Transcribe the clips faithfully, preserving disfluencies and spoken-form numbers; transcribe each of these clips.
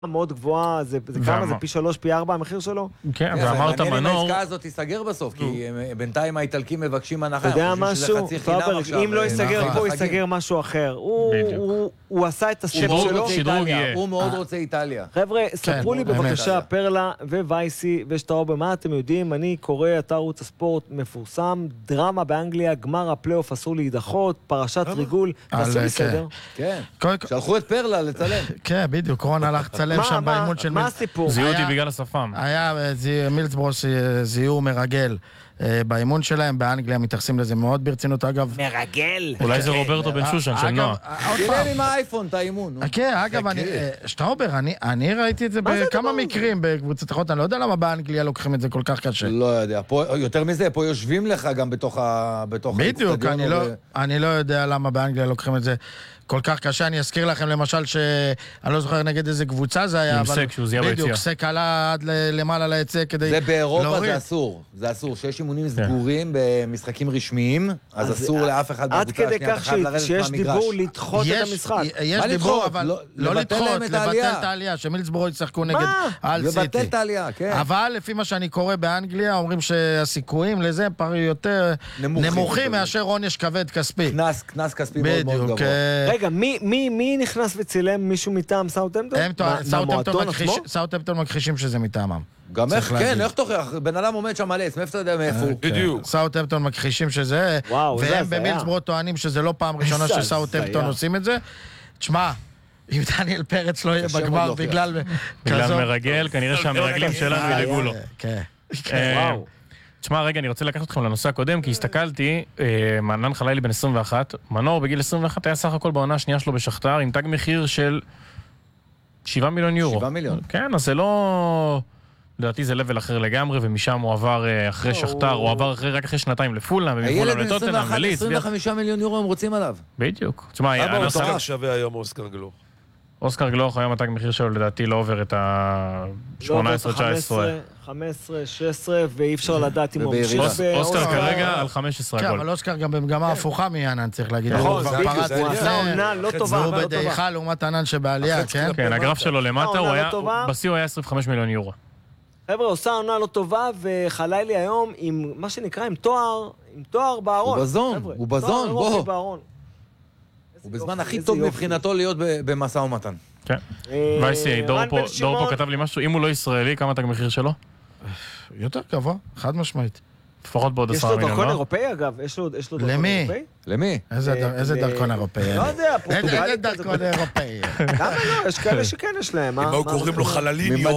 מאוד גבוהה, זה כמה? זה פי שלוש, פי ארבע המחיר שלו? כן, ואמרת מנור... מעניין אם העסקה הזאת תיסגר בסוף, כי בינתיים האיטלקים מבקשים הנחה. אתה יודע משהו? אם לא ייסגר פה, ייסגר משהו אחר. הוא עשה את השם שלו. הוא מאוד רוצה איטליה. חבר'ה, ספרו לי בבקשה, פרלה ווייסי ושטראובר, מה אתם יודעים? אני קורא אתר ערוץ הספורט מפורסם, דרמה באנגליה, גמר הפלייאוף אסור להידחות, פרשת ריגול, תעשו בסדר. כן, שלחו את פרלה לצלם. כן, בדיוק, רון הלך לצלם שם באימון של... מה הסיפור? זיהו אותי בגלל השפם. היה מילסבורו זיהו מרגל באימון שלהם, באנגליה מתייחסים לזה מאוד ברצינות, אגב. מרגל? אולי זה רוברטו בן שושן של נועה. תראה לי מה האייפון, את האימון. כן, אגב, שטראובר, אני ראיתי את זה בכמה מקרים בקבוצת אחרות, אני לא יודע למה באנגליה לוקחים את זה כל כך קשה. לא יודע, יותר מזה, פה יושבים לך גם בתוך האצטדיון. בדיוק, אני לא יודע למה באנגליה לוקחים את זה כל כך קשה. אני אזכיר לכם למשל שאני לא זוכר נגד איזה קבוצה זה היה, עם סק שהוא זיהו ביציאה. בדיוק, סק עלה עד למעלה ליצא כדי זה באירופה זה אסור, זה אסור, שיש אימונים סגורים במשחקים רשמיים, אז אסור לאף אחד עד כדי כך שיש דיבור לדחות את המשחק. יש דיבור, אבל לא לדחות, לבטל את העלייה, שמילסבורו ישחקו נגד על סיטי. לבטל את העלייה, כן. אבל לפי מה שאני קורא באנגליה, אומרים שהסיכויים לזה פר יותר נמוכים מאשר עונש כבד כספי. כנס כספי מאוד מאוד גבוה. רגע, מי נכנס וצילם? מישהו מטעם סאות'המפטון? סאות'המפטון מכחישים שזה מטעמם. גם איך, כן, איך תוכיח? בן אדם עומד שם מלא, מאיפה אתה יודע מאיפה הוא? בדיוק. סאות'המפטון מכחישים שזה, והם במילסבורו טוענים שזה לא פעם ראשונה שסאות'המפטון עושים את זה. תשמע, אם דניאל פרץ לא יהיה בגמר בגלל... בגלל מרגל, כנראה שהמרגלים שלנו ילגו לו. כן. וואו. תשמע, רגע, אני רוצה לקחת אתכם לנושא הקודם, כי הסתכלתי, מענן חלילי בן עשרים ואחת, מנור בגיל עשרים ואחת היה סך הכל בעונה השנייה שלו בשכתר, עם תג מחיר של שבעה מיליון יורו. שבעה מיליון. כן, אז זה לא... לדעתי זה לבל אחר לגמרי, ומשם הוא עבר אחרי שכתר, הוא עבר רק אחרי שנתיים לפולאם, הילד בן עשרים ואחת, עשרים וחמישה מיליון יורו הם רוצים עליו. בדיוק. תשמע, למה הוא שווה היום אוסקר גלוך? אוסקר גלוך היום התג מחיר שלו לדעתי לא עובר את ה-שמונה עשרה תשע עשרה. חמש עשרה שש עשרה, ואי אפשר לדעת אם הוא ממשיך. אוסקר כרגע על חמש עשרה גול. גול. אבל אוסקר גם במגמה הפוכה מענן, צריך להגיד. נכון, זה עשה עונה לא טובה. והוא בדעיכה לעומת ענן שבעלייה, כן? כן, הגרף שלו למטה, בשיא הוא היה עשרים וחמישה מיליון יורו. חבר'ה, עושה עונה לא טובה, וחלילי היום עם מה שנקרא, עם תואר, עם תואר בארון. הוא בזון, הוא בזון, בוא. הוא בזמן הכי טוב מבחינתו להיות במשא ומתן. כן. וייסי, דור פה כתב לי משהו, אם הוא לא ישראלי, כמה תג מחיר שלו? יותר גבוה, חד משמעית. לפחות בעוד עשרה מיליון, לא? יש לו דרכון אירופאי אגב? יש לו דרכון אירופאי? למי? איזה דרכון אירופאי? לא יודע, פורטוגלי. איזה דרכון אירופאי? למה לא? יש כאלה שכן יש להם. אם הוא קוראים לו חלליניו,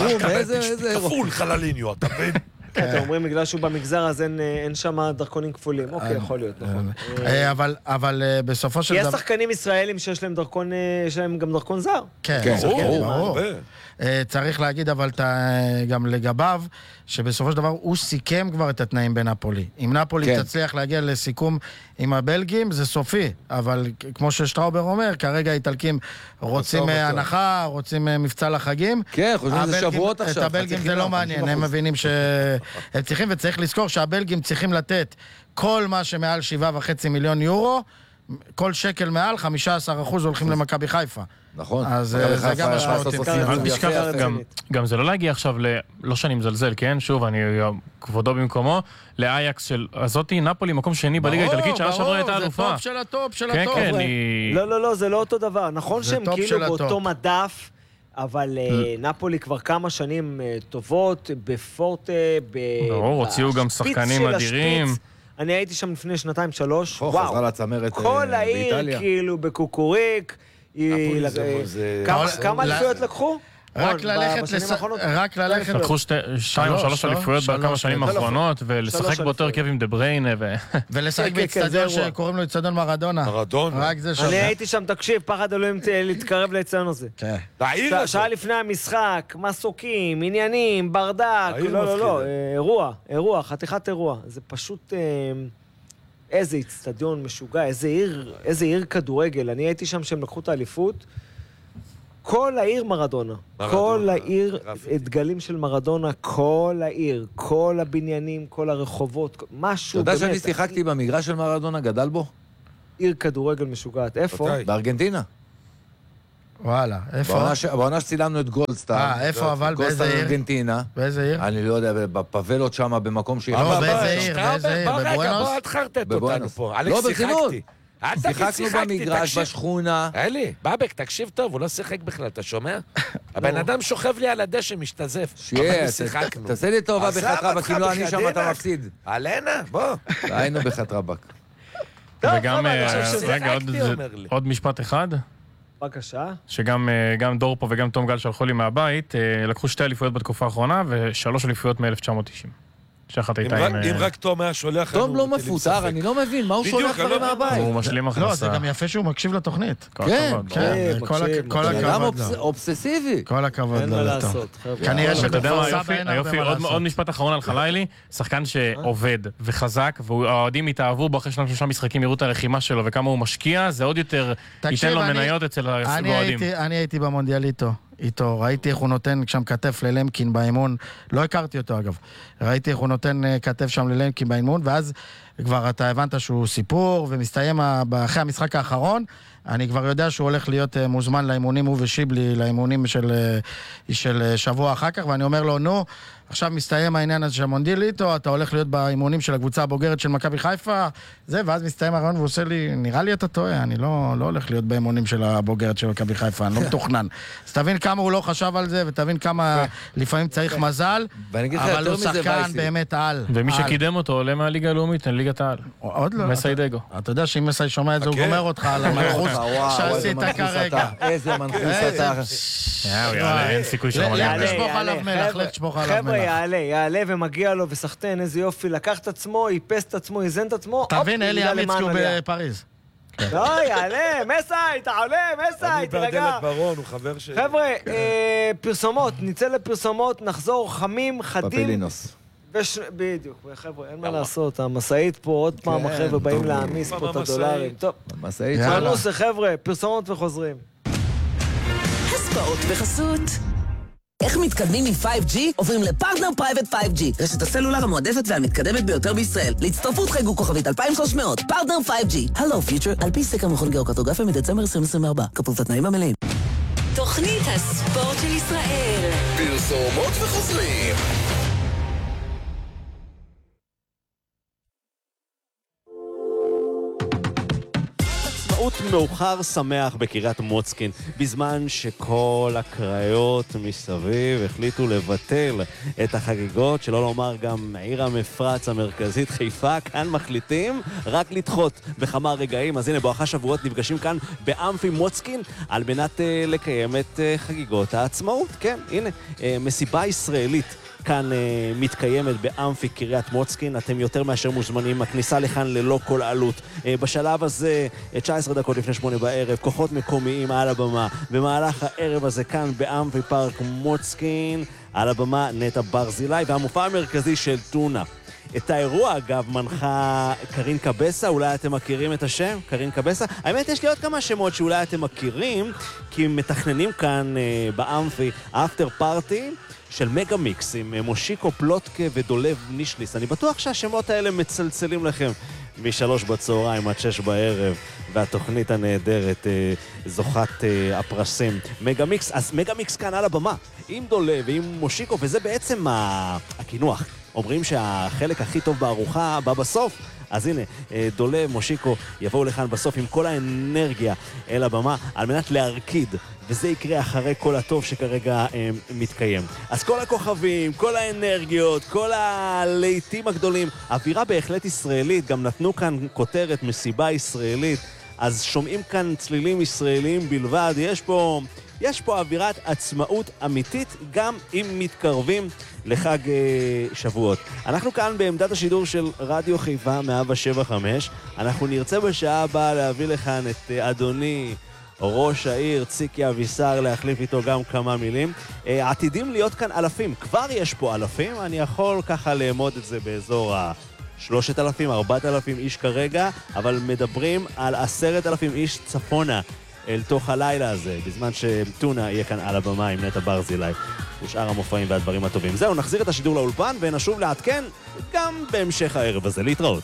כפול חלליניו, אתה מבין? אתם אומרים, בגלל שהוא במגזר, אז אין שם דרכונים כפולים. אוקיי, יכול להיות, נכון. אבל בסופו של כי דבר... יש שחקנים ישראלים שיש להם דרכון, יש להם גם דרכון זר. כן, ברור. צריך להגיד, אבל גם לגביו, שבסופו של דבר הוא סיכם כבר את התנאים בנפולי. אם נפולי תצליח להגיע לסיכום עם הבלגים, זה סופי. אבל כמו ששטראובר אומר, כרגע האיטלקים רוצים הנחה, רוצים מבצע לחגים. כן, חושבים שזה שבועות עכשיו. את הבלגים זה לא מעניין, הם מבינים שהם צריכים, וצריך לזכור שהבלגים צריכים לתת כל מה שמעל שבעה וחצי מיליון יורו, כל שקל מעל, חמישה עשר אחוז הולכים למכבי חיפה. נכון. אז זה גם משמעותי. אל תשכח, גם זה לא להגיע עכשיו, לא שאני מזלזל, כן? שוב, אני כבודו במקומו, לאייקס של הזאתי, נפולי, מקום שני בליגה האיטלקית, שעה שעברה הייתה אלופה. זה טופ של הטופ של כן, הטופ. כן, לא, לא, לא, זה לא אותו דבר. נכון שהם כאילו באותו מדף, אבל נפולי כבר כמה שנים טובות, בפורטה, ברור, הוציאו גם שחקנים אדירים. אני הייתי שם לפני שנתיים, שלוש, וואו, כל העיר כאילו בקוקוריק, כמה אליפויות לקחו? רק ללכת, רק ללכת. לקחו שתיים או שלוש אליפויות בכמה שנים האחרונות, ולשחק באותו הרכב עם דה בריינה. ולשחק באצטדיון שקוראים לו אצטדיון מרדונה. מרדונה. רק זה שווה. אני הייתי שם, תקשיב, פחד אלוהים להתקרב לאצטדיון הזה. שעה לפני המשחק, מסוקים, עניינים, ברדק, לא, לא, לא, אירוע, אירוע, חתיכת אירוע. זה פשוט... איזה אצטדיון משוגע, איזה עיר, איזה עיר כדורגל. אני הייתי שם שהם לקחו את האליפות. כל העיר מרדונה. כל העיר, דגלים של מרדונה, כל העיר, כל הבניינים, כל הרחובות, משהו באמת. אתה יודע שאני שיחקתי במגרש של מרדונה, גדל בו? עיר כדורגל משוגעת. איפה? בארגנטינה. וואלה, איפה? בעונה שצילמנו את גולדסטאר. אה, איפה אבל? באיזה עיר? ארגנטינה. באיזה עיר? אני לא יודע, בפאבלות שם, במקום שהיא... לא, באיזה עיר? באיזה עיר? בבואנוס? בוא, את חרטט אותנו פה. לא, ברצינות. שיחקנו במגרש, בשכונה. אלי, בבק, תקשיב טוב, הוא לא שיחק בכלל, אתה שומע? הבן אדם שוכב לי על הדשא, משתזף. שיהיה, תעשה לי טובה בחת רבק, אם לא אני שם אתה מפסיד. עלינה, בוא. היינו בחת רבק. וגם, רגע, עוד משפט אחד. בבקשה. שגם דור פה וגם תום גל שלחו לי מהבית, לקחו שתי אליפויות בתקופה האחרונה, ושלוש אליפויות מ-אלף תשע מאות תשעים. אם רק תום היה שולח... תום לא מפוטר, אני לא מבין, מה הוא שולח דברים מהבית? הוא משלים הכנסה. לא, זה גם יפה שהוא מקשיב לתוכנית. כן, כן, כל הכבוד לו. אובססיבי. כל הכבוד לו. אין מה לעשות. כנראה שכבר סבא אין הרבה מה לעשות. עוד משפט אחרון על חלילי, שחקן שעובד וחזק, והאוהדים התאהבו בו אחרי שלנו שלושה משחקים, יראו את הלחימה שלו וכמה הוא משקיע, זה עוד יותר ייתן לו מניות אצל האוהדים. אני הייתי במונדיאליטו. איתו, ראיתי איך הוא נותן שם כתף ללמקין באימון, לא הכרתי אותו אגב, ראיתי איך הוא נותן כתף שם ללמקין באימון, ואז כבר אתה הבנת שהוא סיפור, ומסתיים אחרי המשחק האחרון, אני כבר יודע שהוא הולך להיות מוזמן לאימונים, הוא ושיבלי, לאימונים של, של שבוע אחר כך, ואני אומר לו, נו, עכשיו מסתיים העניין הזה של המונדיאליטו, אתה הולך להיות באימונים של הקבוצה הבוגרת של מכבי חיפה, זה, ואז מסתיים הרעיון והוא עושה לי, נראה לי אתה טועה, אני לא, לא הולך להיות באימונים של הבוגרת של מכבי חיפה, אני לא מתוכנן. אז תבין כמה הוא לא חשב על זה, ותבין כמה לפעמים צריך מזל, אבל הוא שחקן באמת על. ומי שקידם אותו עולה מהליגה הלאומית, ליגת העל. עוד לא. מסי דגו. אתה יודע שאם מסי שומע את זה, הוא גומר אותך על המנחוס שעשית כרגע. איזה מנחוס אתה. אין סיכוי חבר'ה, יעלה, יעלה ומגיע לו וסחטן, איזה יופי, לקח את עצמו, איפס את עצמו, איזן את עצמו. תבין, אלי אמיצקי הוא בפריז. לא, יעלה, מסי, אתה עולה, מסי, תרגע. אני ברון, הוא חבר שלי. חבר'ה, פרסומות, נצא לפרסומות, נחזור חמים, חדים. פפילינוס. בדיוק, חבר'ה, אין מה לעשות, המסעית פה עוד פעם, החבר'ה באים להעמיס פה את הדולרים. טוב, פרנוס, חבר'ה, פרסומות וחוזרים. הספעות בחסות. איך מתקדמים מ-פייב ג'י? עוברים לפרטנר פרייבט פייב ג'י, רשת הסלולר המועדפת והמתקדמת ביותר בישראל. להצטרפות חייגו כוכבית אלפיים ושלוש מאות, פרטנר פייב ג'י. הלו פיוטר, על פי סקר מכון גיאוקרטוגרפיה מדצמבר עשרים עשרים וארבע, כפוף לתנאים המלאים. תוכנית הספורט של ישראל. פרסומות וחוזרים. מאוחר שמח בקריית מוצקין, בזמן שכל הקריות מסביב החליטו לבטל את החגיגות, שלא לומר גם עיר המפרץ המרכזית חיפה, כאן מחליטים רק לדחות בכמה רגעים. אז הנה, בואכה שבועות נפגשים כאן באמפי מוצקין על מנת uh, לקיים את uh, חגיגות העצמאות. כן, הנה, uh, מסיבה ישראלית כאן uh, מתקיימת באמפי קריית מוצקין. אתם יותר מאשר מוזמנים, הכניסה לכאן ללא כל עלות. Uh, בשלב הזה, תשע עשרה דקות לפני שמונה בערב, כוחות מקומיים על הבמה. במהלך הערב הזה כאן באמפי פארק מוצקין, על הבמה נטע ברזילי, והמופע המרכזי של טונה. את האירוע, אגב, מנחה קרין קבסה, אולי אתם מכירים את השם? קרין קבסה? האמת, יש לי עוד כמה שמות שאולי אתם מכירים, כי מתכננים כאן uh, באמפי אפטר פארטי של מגה מיקס עם מושיקו פלוטקה ודולב נישליס. אני בטוח שהשמות האלה מצלצלים לכם משלוש בצהריים עד שש בערב, והתוכנית הנהדרת אה, זוכת אה, הפרסים מגה מיקס. אז מגה מיקס כאן על הבמה עם דולב ועם מושיקו, וזה בעצם הכינוח. אומרים שהחלק הכי טוב בארוחה בא בסוף, אז הנה, דולב, מושיקו יבואו לכאן בסוף עם כל האנרגיה אל הבמה על מנת להרקיד, וזה יקרה אחרי כל הטוב שכרגע אה, מתקיים. אז כל הכוכבים, כל האנרגיות, כל הלהיטים הגדולים, אווירה בהחלט ישראלית, גם נתנו כאן כותרת מסיבה ישראלית, אז שומעים כאן צלילים ישראלים בלבד. יש פה, יש פה אווירת עצמאות אמיתית, גם אם מתקרבים לחג אה, שבועות. אנחנו כאן בעמדת השידור של רדיו חיפה מאה שבע חמש. אנחנו נרצה בשעה הבאה להביא לכאן את אה, אדוני ראש העיר ציקי אבישר, להחליף איתו גם כמה מילים. אה, עתידים להיות כאן אלפים, כבר יש פה אלפים, אני יכול ככה לאמוד את זה באזור ה... שלושת אלפים, ארבעת אלפים איש כרגע, אבל מדברים על עשרת אלפים איש צפונה אל תוך הלילה הזה, בזמן שטונה יהיה כאן על הבמה עם נטע ברזילי ושאר המופעים והדברים הטובים. זהו, נחזיר את השידור לאולפן ונשוב לעדכן גם בהמשך הערב הזה. להתראות.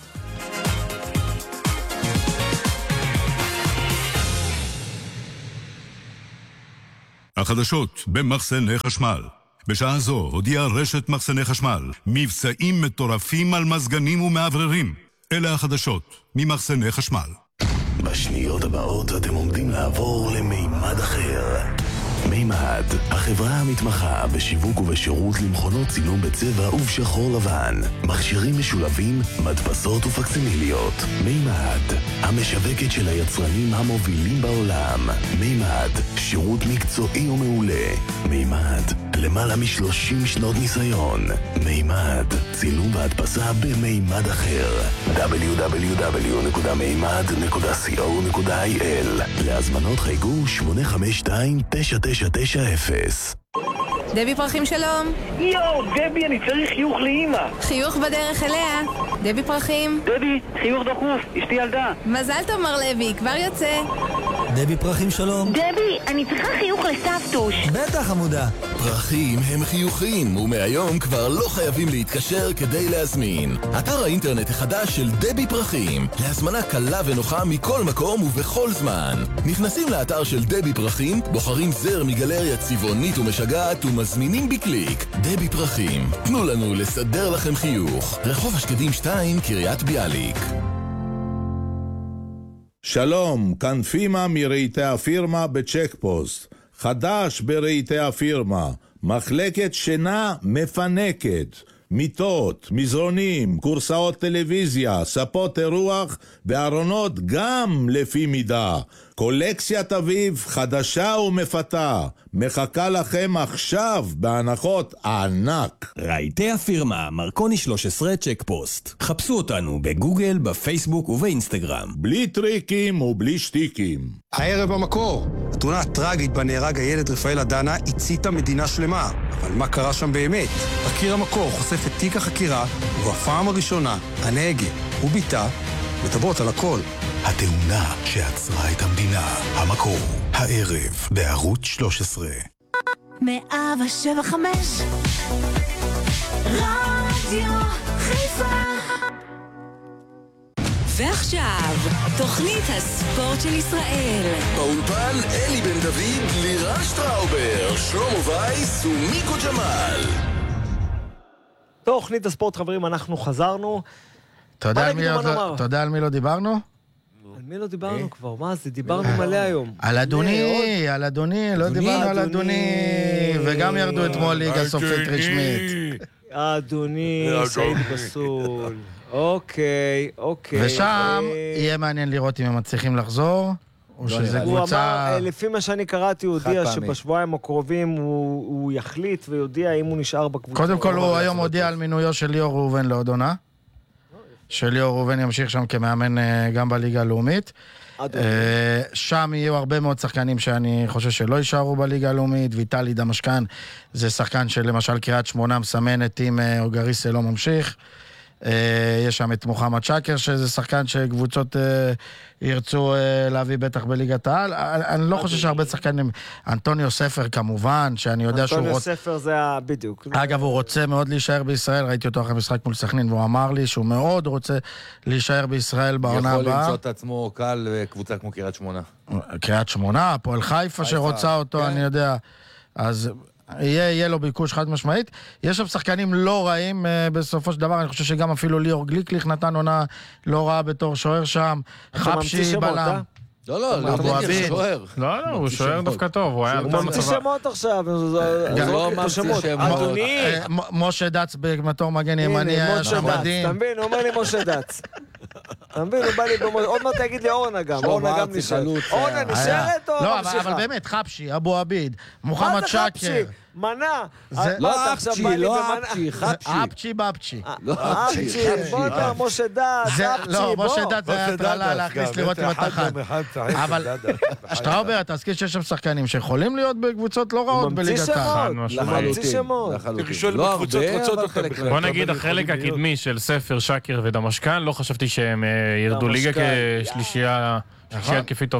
החדשות במחסני חשמל. בשעה זו הודיעה רשת מחסני חשמל מבצעים מטורפים על מזגנים ומעבררים. אלה החדשות ממחסני חשמל. בשניות הבאות אתם עומדים לעבור למימד אחר. מימד, החברה המתמחה בשיווק ובשירות למכונות צילום בצבע ובשחור לבן, מכשירים משולבים, מדפסות ופקסימיליות. מימד, המשווקת של היצרנים המובילים בעולם. מימד, שירות מקצועי ומעולה. מימד, למעלה משלושים שנות ניסיון. מימד, צילום והדפסה במימד אחר. דאבליו דאבליו דאבליו נקודה מימד נקודה סי או נקודה איי אל. להזמנות חייגו שמונה חמש שתיים תשע תשע תשע אפס. דבי פרחים שלום. יואו, דבי, אני צריך חיוך לאמא. חיוך בדרך אליה. דבי פרחים. דבי, חיוך דחוף, אשתי ילדה. מזל טוב מר לוי, כבר יוצא. דבי פרחים שלום. דבי, אני צריכה חיוך לסבתוש. בטח עמודה. פרחים הם חיוכים, ומהיום כבר לא חייבים להתקשר כדי להזמין. אתר האינטרנט החדש של דבי פרחים, להזמנה קלה ונוחה מכל מקום ובכל זמן. נכנסים לאתר של דבי פרחים, בוחרים זר מגלריה צבעונית ומשגעת ומזמינים בקליק. דבי פרחים, תנו לנו לסדר לכם חיוך. רחוב השקדים שתיים, קריית ביאליק. שלום, כאן פימה מרהיטי הפירמה בצ'ק פוסט. חדש ברהיטי הפירמה, מחלקת שינה מפנקת, מיטות, מזרונים, קורסאות טלוויזיה, ספות אירוח וארונות גם לפי מידה. קולקציית אביב חדשה ומפתה, מחכה לכם עכשיו בהנחות ענק. רהיטי הפירמה, מרקוני שלוש עשרה צ'ק פוסט. חפשו אותנו בגוגל, בפייסבוק ובאינסטגרם. בלי טריקים ובלי שטיקים. הערב במקור, התאונה הטרגית בה נהרג הילד רפאל אדנה הציתה מדינה שלמה. אבל מה קרה שם באמת? תחקיר המקור חושף את תיק החקירה, ובפעם הראשונה הנהגת וביתה מדברות על הכל. התאונה שעצרה את המדינה. המקור, הערב בערוץ שלוש עשרה. מאה שבע וחמש רדיו חיפה. ועכשיו, תוכנית הספורט של ישראל. באולפן אלי בן דוד, לירן שטראובר, שלמה וייס ומיקו ג'מאל. תוכנית הספורט, חברים, אנחנו חזרנו. אתה יודע על מי לא דיברנו? על מי לא דיברנו כבר? מה זה? דיברנו מלא היום. על אדוני, על אדוני, לא דיברנו על אדוני. וגם ירדו אתמול ליגה סופית רשמית. אדוני, סעיד בסול. אוקיי, אוקיי. ושם יהיה מעניין לראות אם הם מצליחים לחזור, או שזה קבוצה... הוא אמר, לפי מה שאני קראתי, הוא הודיע שבשבועיים הקרובים הוא יחליט ויודיע אם הוא נשאר בקבוצה. קודם כל הוא היום הודיע על מינויו של ליאור ראובן לעוד עונה. שליאור ראובן ימשיך שם כמאמן גם בליגה הלאומית. שם יהיו הרבה מאוד שחקנים שאני חושב שלא יישארו בליגה הלאומית. ויטלי דמשקן זה שחקן שלמשל קריית שמונה מסמנת עם אוגריסה לא ממשיך. יש שם את מוחמד שקר שזה שחקן שקבוצות ירצו להביא בטח בליגת העל. אני לא חושב שהרבה שחקנים, אנטוניו ספר כמובן, שאני יודע שהוא רוצה... אנטוניו ספר זה בדיוק. אגב, הוא רוצה מאוד להישאר בישראל, ראיתי אותו אחרי משחק מול סכנין, והוא אמר לי שהוא מאוד רוצה להישאר בישראל בעונה הבאה. יכול למצוא את עצמו קל קבוצה כמו קריית שמונה. קריית שמונה, הפועל חיפה שרוצה אותו, אני יודע. אז... יהיה, יהיה לו ביקוש חד משמעית. יש שם שחקנים לא רעים uh, בסופו של דבר, אני חושב שגם אפילו ליאור גליקליך נתן עונה לא רעה בתור שוער שם. חפשי בלם. לא, לא, לא, הוא שוער. לא, לא, הוא שוער דווקא טוב. הוא ממציא שמות עכשיו. לא ממציא שמות. אדוני. משה דץ בתור מגן ימני. משה דץ, אתה מבין? הוא אומר לי משה דץ. אתה מבין, הוא בא לי במות, עוד מעט תגיד לי אורנה גם, אורנה גם נשארת. אורנה נשארת או לא, ממשיכה? אבל באמת, חפשי, אבו עביד, מוחמד שקר. מה זה חפשי? מנה. לא אפצ'י, לא אפצ'י, חפשי. אפצ'י באפצ'י. אפצ'י, בוא נראה, משה דעת, אפצ'י, לא, בוא. משה דעת זה היה טרלה להכניס לראות אם אתה חד. אבל שטראובר, אתה תזכיר שיש שם שחקנים שיכולים להיות בקבוצות לא רעות בליגת העל. הוא ממציא שמות. בוא נגיד, החלק הקדמי של ספר, שקר ודמשקן, לא חשבתי שהם ירדו ליגה כשלישייה התקפית טובה.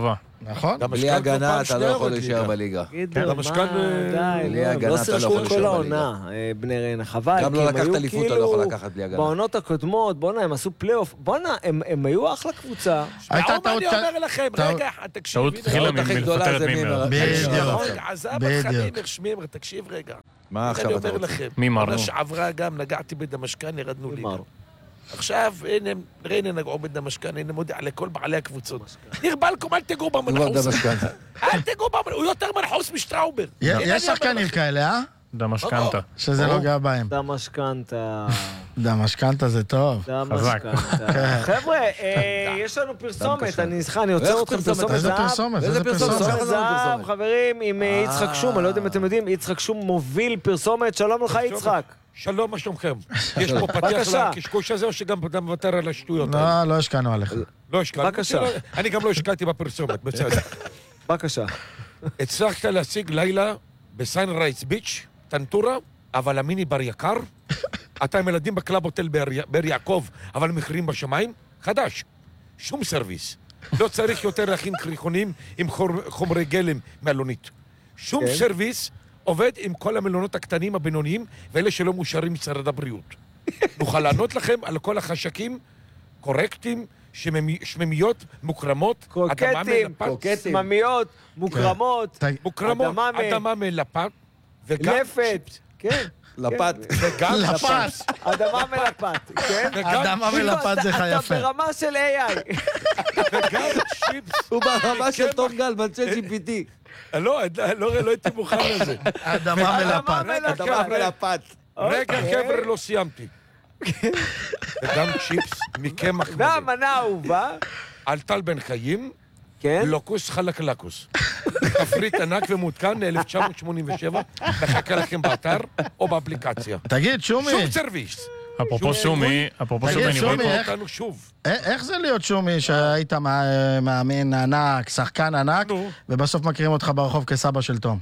נכון. בלי הגנה אתה לא יכול להישאר בליגה. דמשקן, די, בלי הגנה לא אתה לא יכול סרשו להישאר כל העונה, בני ריינה, חבל. גם לא לקחת אליפות, אתה לא יכול לקחת בלי הגנה. בעונות הקודמות, בוא'נה, הם עשו פלייאוף, בוא'נה, הם היו אחלה קבוצה. הייתה טעות... אני אומר לכם, רגע, תקשיבי. טעות התחילה מלפטר את מימר. עזב אותך מימר שמימר, תקשיב רגע. מה עכשיו אתה רוצה? מימר. עונה שעברה גם, נגעתי בדמשקן, ירדנו ליגה. עכשיו, הנה, ריינה נגעו בדמשקן, הנה מודיע לכל בעלי הקבוצות. ניר בלקום, אל תגעו במנחוס. אל תגעו במנחוס, הוא יותר מנחוס משטראובר. יש שחקנים כאלה, אה? דמשקנטה. שזה לא גאה בהם. דמשקנטה. דמשקנטה זה טוב. דמשקנטה. חבר'ה, יש לנו פרסומת, אני סליחה, אני עוצר אתכם פרסומת זהב. איזה פרסומת? איזה פרסומת? זהב, חברים, עם יצחק שום, אני לא יודע אם אתם יודעים, יצחק שום מוביל פרסומת, שלום לך יצחק. שלום, מה שלומכם? יש פה פתיח לקשקוש הזה, או שגם אתה מוותר על השטויות? לא, לא השקענו עליך. לא השקענו. בבקשה. אני גם לא השקעתי בפרסומת, בסדר. בבקשה. הצלחת להשיג לילה בסיינרייטס ביץ', טנטורה, אבל המיני בר יקר. אתה עם ילדים בקלאב הוטל באר יעקב, אבל מחירים בשמיים. חדש. שום סרוויס. לא צריך יותר להכין קריחונים עם חומרי גלם מלונית. שום סרוויס עובד עם כל המלונות הקטנים הבינוניים, ואלה שלא מאושרים משרד הבריאות. נוכל לענות לכם על כל החשקים קורקטים, שממיות, מוקרמות, קוקטים, סממיות, מוקרמות, מוקרמות, אדמה מלפת, וגם לפת, כן. לפת. וגם לפת. אדמה מלפת, כן? אדמה מלפת זה יפה. אתה ברמה של איי איי. וגם צ'יפס. הוא ברמה של תום גל, בצ'אט ג'י פי טי. לא, לא הייתי מוכן לזה. אדמה מלפת. אדמה מלפת. רגע, חבר'ה, לא סיימתי. וגם צ'יפס מקמח מלא. והמנה האהובה? על טל בן חיים, כן? לוקוס חלקלקוס. תפריט ענק ומותקן ל-אלף תשע מאות שמונים ושבע, מחכה לכם באתר או באפליקציה. תגיד, שומי. שום סרוויס. אפרופו שומי, אפרופו שומי, אני רואה אותנו שוב. איך זה להיות שומי שהיית מאמן ענק, שחקן ענק, ובסוף מכירים אותך ברחוב כסבא של תום?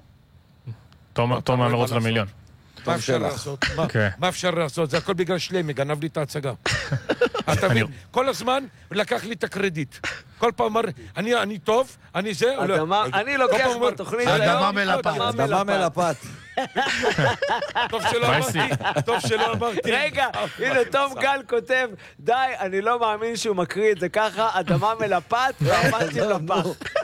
תום המרוץ למיליון. מה אפשר לעשות? מה אפשר לעשות? זה הכל בגלל שלמי, גנב לי את ההצגה. אתה מבין? כל הזמן לקח לי את הקרדיט. כל פעם אמר, אני טוב, אני זה... אני לוקח בתוכנית היום, אדמה מלפת. אדמה מלפת. טוב שלא אמרתי, טוב שלא אמרתי. רגע, הנה תום גל כותב, די, אני לא מאמין שהוא מקריא את זה ככה, אדמה מלפת, ועמדתי לפח.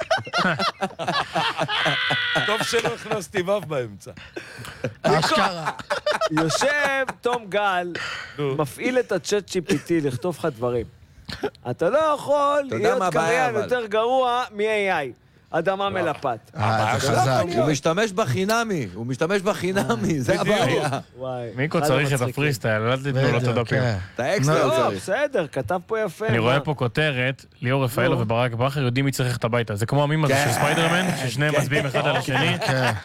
טוב שלא הכנסתי וו באמצע. אשכרה. יושב תום גל, מפעיל את הצ'אט ג'י פי טי לכתוב לך דברים. אתה לא יכול להיות קריין יותר גרוע מ-איי איי. אדמה מלפת. הוא משתמש בחינמי, הוא משתמש בחינמי, זה הבעיה. מיקו צריך את הפריסטייל, אל תתנו לו את הדפים. את האקסטרה הוא צריך. בסדר, כתב פה יפה. אני רואה פה כותרת, ליאור רפאלו וברק בכר יודעים מי צריך ללכת הביתה. זה כמו המים הזה של ספיידרמן, ששניהם מצביעים אחד על השני.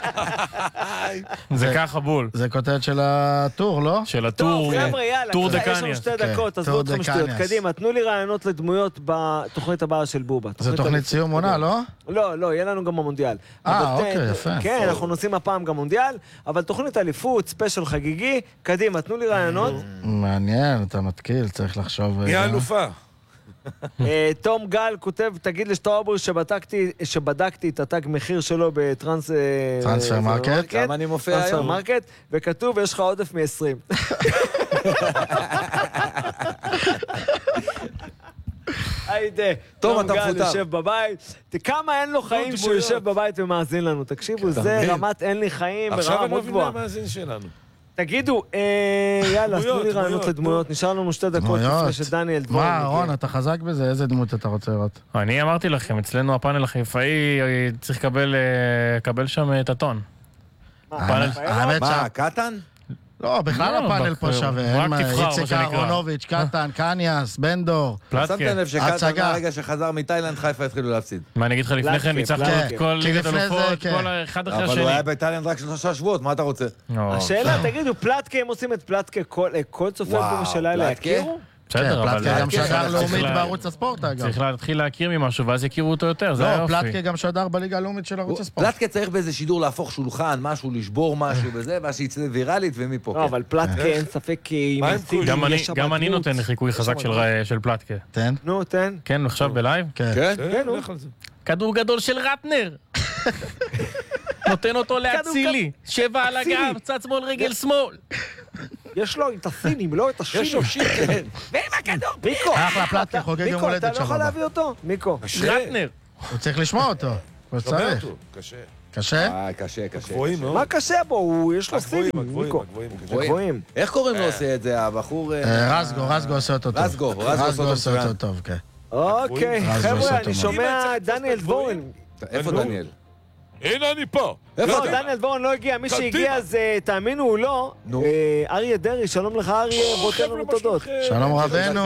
זה ככה בול. זה כותרת של הטור, לא? של הטור, טור דקניאס. יש לנו שתי דקות, אז עוד חמש שטויות. קדימה, תנו לי רעיונות לדמויות בתוכנית הבאה של בובה. זה תוכנית סיום עונה, לא? לא, לא, יהיה לנו גם במונדיאל. אה, אוקיי, יפה. כן, אנחנו נוסעים הפעם גם מונדיאל, אבל תוכנית אליפות, ספיישל חגיגי, קדימה, תנו לי רעיונות. מעניין, אתה מתקיל, צריך לחשוב... מי האלופה? תום גל כותב, תגיד לשטראובר שבדקתי את התג מחיר שלו בטרנס... טרנספר מרקט. למה אני מופיע היום? טרנספר מרקט, וכתוב, יש לך עודף מ-עשרים. היידה, תום גל יושב בבית. כמה אין לו חיים שהוא יושב בבית ומאזין לנו. תקשיבו, זה רמת אין לי חיים ברמה מאוד גבוהה. עכשיו אני מבין מהמאזין שלנו. תגידו, יאללה, תנו לי רעיונות לדמויות. נשאר לנו שתי דקות לפני שדניאל דבורים. מה, רון, אתה חזק בזה? איזה דמות אתה רוצה לראות? אני אמרתי לכם, אצלנו הפאנל החיפאי צריך לקבל שם את הטון. מה, קטן? לא, בכלל הפאנל פה שווה. איציק אהרונוביץ', קטן, קניאס, בנדור. שמתם לב שקטן מהרגע שחזר מתאילנד חיפה התחילו להפסיד. מה אני אגיד לך, לפני כן ניצחנו את כל ליגת אלופות, כל אחד אחרי השני. אבל הוא היה בתאילנד רק שלושה שבועות, מה אתה רוצה? השאלה, תגידו, פלטקה, הם עושים את פלטקה, כל צופה פה משאלה להכירו? בסדר, אבל... פלטקה גם שדר לאומית בערוץ הספורט, אגב. צריך להתחיל להכיר ממשהו, ואז יכירו אותו יותר, זה לא, היופי. פלטקה גם שדר בליגה הלאומית של ערוץ הספורט. פלטקה צריך באיזה שידור להפוך שולחן, משהו, לשבור משהו בזה, ואז שיצא ויראלית ומפה. לא, אבל פלטקה אין ספק כי... גם אני נותן לחיקוי חזק של פלטקה. תן. נו, תן. כן, עכשיו בלייב? כן? כן, נו. כדור גדול של רטנר. נותן אותו להצילי. שבע על הגב, צד שמאל, רגל שמאל. יש לו את הסינים, לא את השינים. יש לו שיר, כן. ועם הכדור. מיקו. אחלה פלטקה, חוגג יום הולדת מיקו, אתה לא יכול שבא. להביא אותו? מיקו. רטנר. הוא צריך לשמוע אותו. הוא צריך. קשה. קשה? אה, קשה, קשה. גבוהים מאוד. מה קשה בו? יש לו סינים, מיקו. גבוהים. איך קוראים לו עושה את זה, הבחור... רסגו, רסגו עושה אותו טוב. רסגו, רסגו עושה אותו טוב, כן. אוקיי, חבר'ה, אני שומע דניאל דבורן. איפה דניאל? הנה אני פה. לא, דניאל דבורן לא הגיע, מי שהגיע זה, תאמינו הוא לא, אריה דרי, שלום לך אריה, בוא תן לנו תודות. שלום רבנו.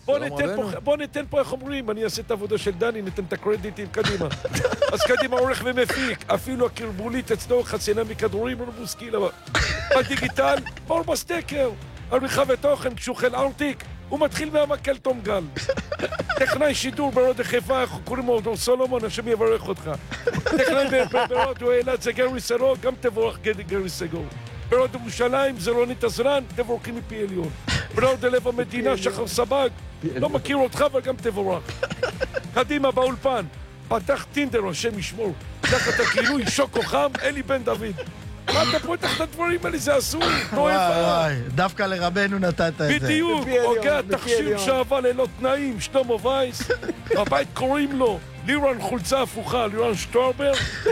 בוא ניתן פה, איך אומרים, אני אעשה את העבודה של דני, ניתן את הקרדיטים קדימה. אז קדימה עורך ומפיק, אפילו הקרבולית אצלו חסינה מכדורים, לא מושכיל, אבל בדיגיטל, בור בסטקר, עריכה ותוכן, כשוחל ארטיק, הוא מתחיל מהמקל תום גל. טכנאי שידור ברוד חיפה, אנחנו קוראים לו דור סולומון, השם יברך אותך. טכנאי ברוד הוא העלת זה גרי סגור, גם תבורך גרי סגור. ברוד ירושלים זה רונית עזרן, תבורכים מפי עליון. ברוד לב המדינה, שחר סבג, לא מכיר אותך אבל גם תבורך. קדימה באולפן, פתח טינדר, השם ישמור. תחת הכינוי שוקו חם, אלי בן דוד. מה אתה פותח את הדברים האלה? זה אסור. וואי וואי, דווקא לרבנו נתת את זה. בדיוק, הוגע תכשיר שעבה ללא תנאים, שלמה וייס. בבית קוראים לו לירן חולצה הפוכה, לירן שטרבר,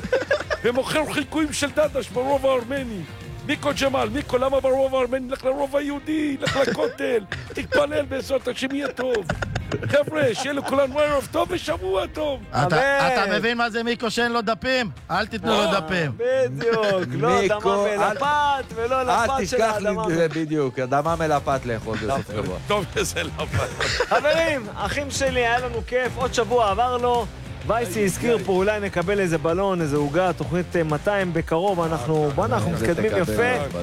ומוכר חיקויים של דדש ברוב הארמני. מיקו ג'מאל, מיקו, למה ברוב הארמני? לך לרוב היהודי, לך לכותל, תתפלל בעזרת השם יהיה טוב. חבר'ה, שיהיה לכולנו ערב טוב ושבוע טוב. אתה מבין מה זה מיקו שאין לו דפים? אל תיתנו לו דפים. בדיוק, לא אדמה מלפת ולא לפת של האדמה. בדיוק, אדמה מלפת לאכול בסוף שבוע. טוב שזה לפת. חברים, אחים שלי, היה לנו כיף, עוד שבוע עבר לו. וייסי הזכיר פה, אולי נקבל איזה בלון, איזה הוגה, תוכנית מאתיים בקרוב, אנחנו, בוא אנחנו מתקדמים יפה.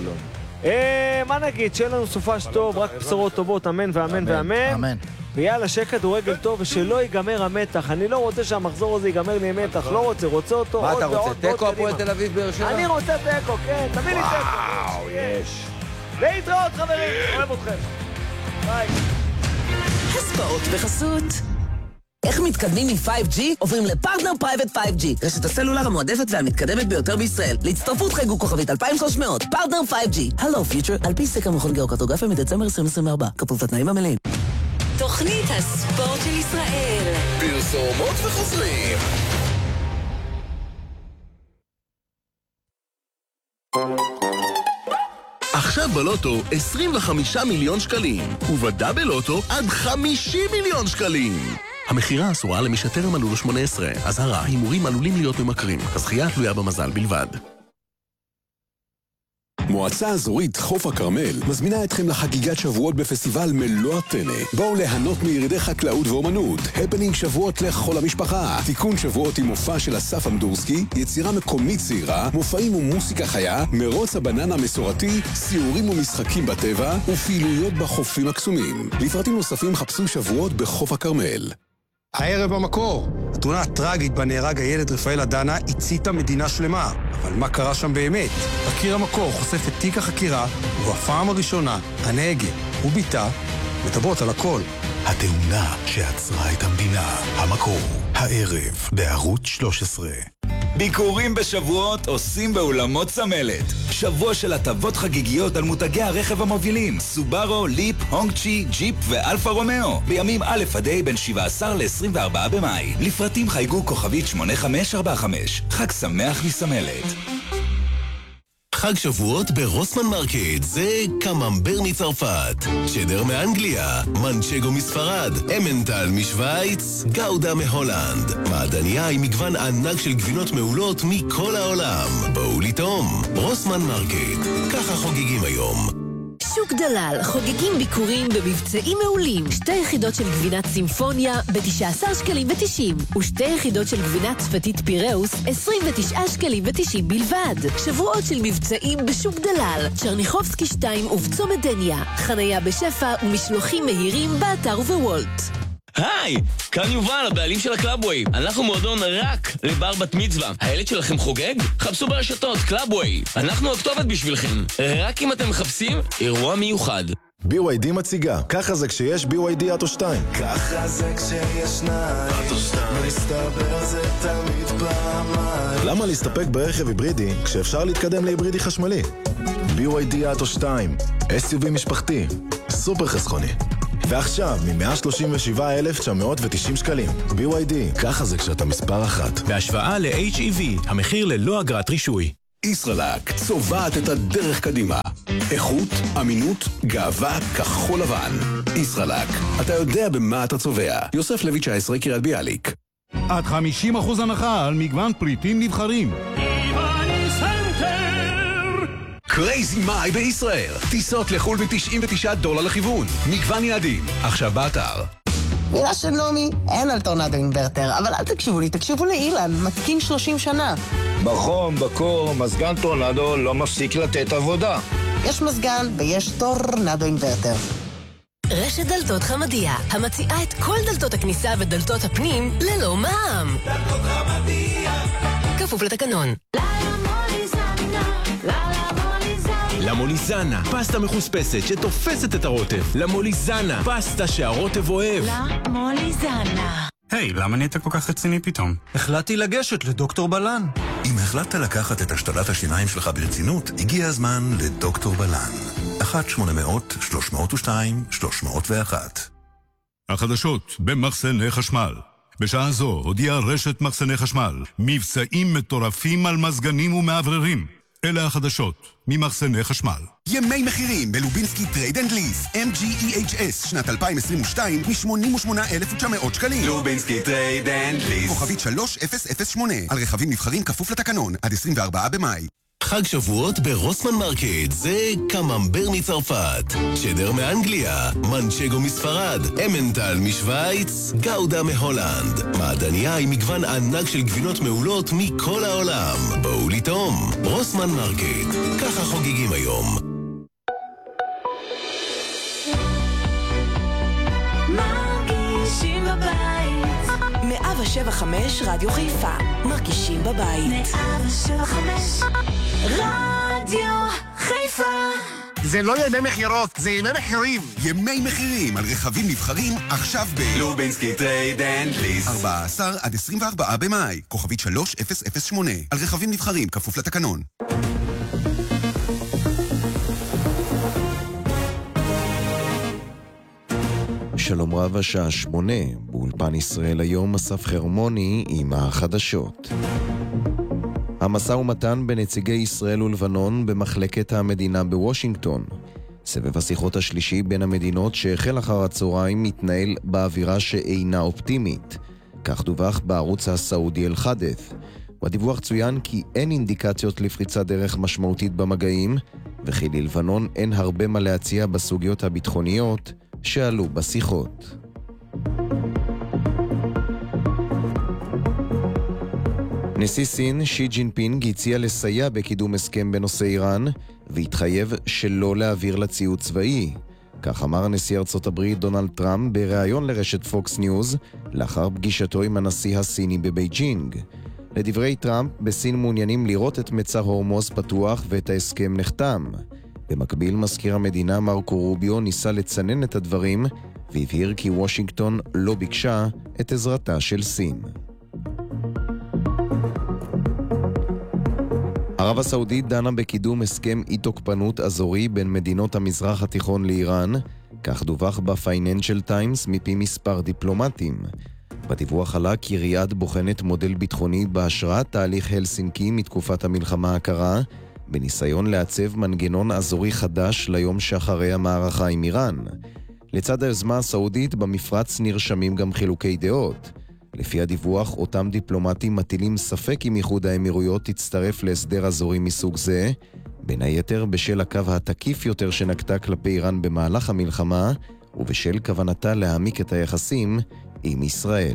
מה נגיד, שיהיה לנו סופש טוב, רק בשורות טובות, אמן ואמן ואמן. אמן. ויאללה, שכדורגל טוב ושלא ייגמר המתח. אני לא רוצה שהמחזור הזה ייגמר לי מתח, לא רוצה, רוצה אותו מה עוד אתה רוצה, תיקו הפועל תל אביב באר שבע? אני רוצה תיקו, כן, תביא לי תיקו. וואו, יש. להתראות חברים, אוהב אתכם. ביי. הספעות בחסות. איך מתקדמים מ-פייב ג'י? עוברים לפרטנר פרייבט פייב ג'י, רשת הסלולר המועדפת והמתקדמת ביותר בישראל. להצטרפות חייגו כוכבית אלפיים ושלוש מאות, פרטנר פייב ג'י. הלו פיוטר, על פי סקר מכון גיאוקרטוגרפיה מדצמבר עשרים עשרים וארבע, כפוף לתנאים המלאים. תוכנית הספורט של ישראל. פרסומות וחוזרים. עכשיו בלוטו עשרים וחמישה מיליון שקלים, ובדאבל לוטו עד חמישים מיליון שקלים. המחירה אסורה למי שטרם מלאו לו שמונה עשרה. אזהרה, הימורים עלולים להיות ממכרים. הזכייה תלויה במזל בלבד. מועצה אזורית חוף הכרמל מזמינה אתכם לחגיגת שבועות בפסטיבל מלוא הטנא. בואו ליהנות מירידי חקלאות ואומנות, הפנינג שבועות לכל המשפחה, תיקון שבועות עם מופע של אסף אמדורסקי, יצירה מקומית צעירה, מופעים ומוסיקה חיה, מרוץ הבננה המסורתי, סיורים ומשחקים בטבע ופעילויות בחופים הקסומים. לפרטים נוספים חפשו שבועות בחוף הכרמל. הערב במקור, התאונה הטרגית בה נהרג הילד רפאל אדנה הציתה מדינה שלמה. אבל מה קרה שם באמת? תחקיר המקור חושף את תיק החקירה, ובפעם הראשונה הנהגת וביתה מדברות על הכל. התאונה שעצרה את המדינה. המקור, הערב בערוץ שלוש עשרה. ביקורים בשבועות עושים באולמות צמלת. שבוע של הטבות חגיגיות על מותגי הרכב המובילים סובארו, ליפ, הונגצ'י, ג'יפ ואלפה רומאו. בימים א' עד ה' בין שבעה עשר לעשרים וארבעה במאי. לפרטים חייגו כוכבית שמונה חמש ארבע חמש. חג שמח מסמלת. חג שבועות ברוסמן מרקט, זה קממבר מצרפת, צ'דר מאנגליה, מנצ'גו מספרד, אמנטל משוויץ, גאודה מהולנד, מעדניה עם מגוון ענק של גבינות מעולות מכל העולם. בואו לטעום, רוסמן מרקט, ככה חוגגים היום. שוק דלל, חוגגים ביקורים במבצעים מעולים. שתי יחידות של גבינת סימפוניה ב-תשעה עשר שקלים ותשעים, ושתי יחידות של גבינת צפתית פיראוס עשרים ותשעה שקלים ותשעים בלבד. שבועות של מבצעים בשוק דלל, צ'רניחובסקי שתיים ובצומת דניה. חנייה בשפע ומשלוחים מהירים באתר ובוולט. היי, כאן יובל, הבעלים של הקלאבווי. אנחנו מועדון רק לבר בת מצווה. הילד שלכם חוגג? חפשו ברשתות קלאבווי. אנחנו הכתובת בשבילכם. רק אם אתם מחפשים אירוע מיוחד. בי וואי די מציגה, ככה זה כשיש בי וואי די אוטו שתיים. ככה זה כשיש שניים, אוטו שתיים. מסתבר זה תמיד פעמיים. למה להסתפק ברכב היברידי כשאפשר להתקדם להיברידי חשמלי? בי וואי די אוטו שתיים, אס יו וי משפחתי, סופר חסכוני. ועכשיו, מ-מאה שלושים ושבעה אלף תשע מאות ותשעים שקלים. בי וואי די, ככה זה כשאתה מספר אחת. בהשוואה ל-אייץ' אי וי, המחיר ללא אגרת רישוי. ישראלק צובעת את הדרך קדימה. איכות, אמינות, גאווה, כחול לבן. ישראלק, אתה יודע במה אתה צובע. יוסף לוי תשע עשרה קריית ביאליק. עד חמישים אחוז הנחה על מגוון פריטים נבחרים. קרייזי מאי בישראל. טיסות לחול ב-תשעים ותשעה דולר לכיוון. מגוון יעדים. עכשיו באתר. מילה של נעמי, אין על טורנדו אינברטר, אבל אל תקשיבו לי, תקשיבו לאילן, מתקין שלושים שנה. בחום, בקור, מזגן טורנדו לא מפסיק לתת עבודה. יש מזגן ויש טורנדו אינברטר. רשת דלתות חמדיה, המציעה את כל דלתות הכניסה ודלתות הפנים ללא מע"מ. דלתות חמדיה. כפוף לתקנון. למוליזנה, פסטה מחוספסת שתופסת את הרוטב. למוליזנה, פסטה שהרוטב אוהב. למוליזנה. היי, hey, למה נהיית כל כך רציני פתאום? החלטתי לגשת לדוקטור בלן. אם החלטת לקחת את השתלת השיניים שלך ברצינות, הגיע הזמן לדוקטור בלן. אחת שמונה מאות שלוש מאות ושתיים שלוש מאות ואחת. החדשות במחסני חשמל. בשעה זו הודיעה רשת מחסני חשמל מבצעים מטורפים על מזגנים ומעבררים. אלה החדשות ממחסני חשמל. ימי מחירים בלובינסקי טרייד אנד ליס אם ג'י אי אייץ' אס שנת אלפיים עשרים ושתיים מ-שמונים ושמונה אלף ותשע מאות שקלים. לובינסקי טרייד אנד ליס כוכבית שלוש אפס אפס שמונה על רכבים נבחרים כפוף לתקנון עד עשרים וארבעה במאי. חג שבועות ברוסמן מרקט, זה קממבר מצרפת, צ'דר מאנגליה, מנצ'גו מספרד, אמנטל משוויץ, גאודה מהולנד. מעדניה עם מגוון ענק של גבינות מעולות מכל העולם. בואו לטעום, רוסמן מרקט, ככה חוגגים היום. מרגישים בבית. מאה ושבע חמש רדיו חיפה, מרגישים בבית. מאה ושבע חמש רדיו חיפה. זה לא ימי מחירות, זה ימי מחירים. ימי מחירים על רכבים נבחרים עכשיו ב... לובינסקי טרייד אנד ליס. ארבעה עשר עד עשרים וארבעה במאי. כוכבית שלוש אפס אפס שמונה על רכבים נבחרים כפוף לתקנון. שלום רב, השעה שמונה, באולפן ישראל היום אסף חרמוני עם החדשות. המשא ומתן בנציגי ישראל ולבנון במחלקת המדינה בוושינגטון. סבב השיחות השלישי בין המדינות שהחל אחר הצהריים מתנהל באווירה שאינה אופטימית. כך דווח בערוץ הסעודי אל-חדף. בדיווח צוין כי אין אינדיקציות לפריצת דרך משמעותית במגעים, וכי ללבנון אין הרבה מה להציע בסוגיות הביטחוניות שעלו בשיחות. נשיא סין, שי ג'ינפינג, הציע לסייע בקידום הסכם בנושא איראן, והתחייב שלא להעביר לציוד צבאי. כך אמר נשיא ארצות הברית דונלד טראמפ בריאיון לרשת פוקס ניוז, לאחר פגישתו עם הנשיא הסיני בבייג'ינג. לדברי טראמפ, בסין מעוניינים לראות את מצר הורמוז פתוח ואת ההסכם נחתם. במקביל, מזכיר המדינה מרקו רוביו ניסה לצנן את הדברים, והבהיר כי וושינגטון לא ביקשה את עזרתה של סין. ערב הסעודית דנה בקידום הסכם אי תוקפנות אזורי בין מדינות המזרח התיכון לאיראן, כך דווח בפייננשל טיימס מפי מספר דיפלומטים. בדיווח עלה כי ריאד בוחנת מודל ביטחוני בהשראת תהליך הלסינקי מתקופת המלחמה הקרה, בניסיון לעצב מנגנון אזורי חדש ליום שאחרי המערכה עם איראן. לצד היוזמה הסעודית במפרץ נרשמים גם חילוקי דעות. לפי הדיווח, אותם דיפלומטים מטילים ספק אם איחוד האמירויות תצטרף להסדר אזורי מסוג זה, בין היתר בשל הקו התקיף יותר שנקטה כלפי איראן במהלך המלחמה, ובשל כוונתה להעמיק את היחסים עם ישראל.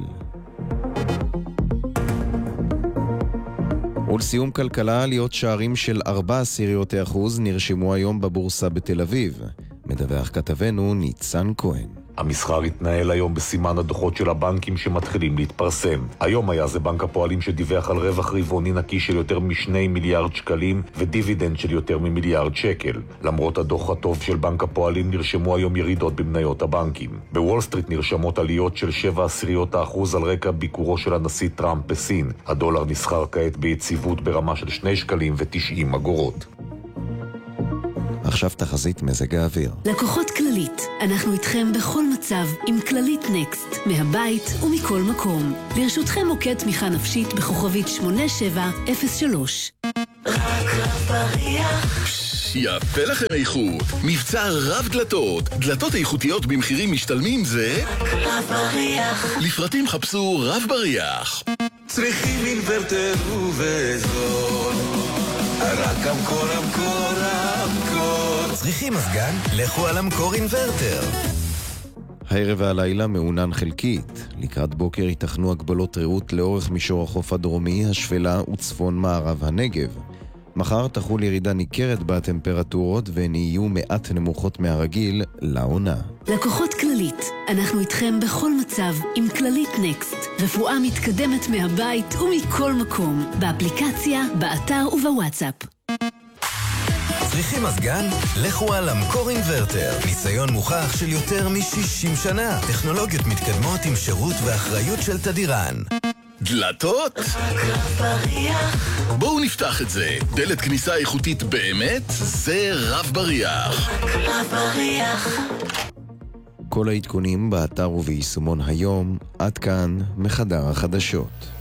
ולסיום כלכלה, עליות שערים של ארבע עשיריות האחוז נרשמו היום בבורסה בתל אביב. מדווח כתבנו ניצן כהן. המסחר התנהל היום בסימן הדוחות של הבנקים שמתחילים להתפרסם. היום היה זה בנק הפועלים שדיווח על רווח רבעוני נקי של יותר משני מיליארד שקלים ודיבידנד של יותר ממיליארד שקל. למרות הדוח הטוב של בנק הפועלים נרשמו היום ירידות במניות הבנקים. בוול סטריט נרשמות עליות של שבע עשיריות האחוז על רקע ביקורו של הנשיא טראמפ בסין. הדולר נסחר כעת ביציבות ברמה של שני שקלים ותשעים אגורות. עכשיו תחזית מזג האוויר. לקוחות כללית, אנחנו איתכם בכל מצב עם כללית נקסט, מהבית ומכל מקום. לרשותכם מוקד תמיכה נפשית בכוכבית שמונה שבע אפס שלוש. רק רב בריח. יפה לכם איכות. מבצע רב דלתות. דלתות איכותיות במחירים משתלמים זה... רק רב בריח. לפרטים חפשו רב בריח. צריכים אינוורטר ובזול. רק המקור המקור המקור. צריכים מזגן? לכו על המקור אינוורטר. הערב והלילה מעונן חלקית. לקראת בוקר ייתכנו הגבלות רעות לאורך מישור החוף הדרומי, השפלה וצפון מערב הנגב. מחר תחול ירידה ניכרת בטמפרטורות והן יהיו מעט נמוכות מהרגיל לעונה. לקוחות כללית, אנחנו איתכם בכל מצב עם כללית נקסט. רפואה מתקדמת מהבית ומכל מקום, באפליקציה, באתר ובוואטסאפ. צריכים מזגן? לכו על המקור אינוורטר. ניסיון מוכח של יותר מ-שישים שנה. טכנולוגיות מתקדמות עם שירות ואחריות של תדירן. דלתות? בואו נפתח את זה. דלת כניסה איכותית באמת? זה רב בריח. רב בריח. כל העדכונים באתר וביישומון היום. עד כאן מחדר החדשות.